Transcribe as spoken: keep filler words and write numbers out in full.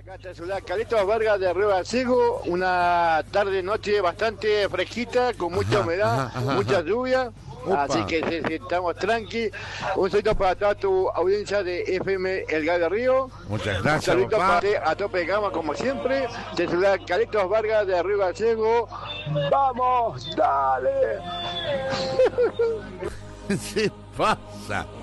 Acá te saluda Carlitos Vargas de Río Gallegos, una tarde noche bastante fresquita, con mucha Ajá, humedad, ajá, ajá, mucha ajá. lluvia, Opa. así que sí, sí, estamos tranqui. Un saludo para toda tu audiencia de F M El Gal de Río. Muchas Un gracias, saludo papá. para ti a tope de gama como siempre. Te saluda Carlitos Vargas de Río Gallegos. ¡Vamos, dale! Se pasa.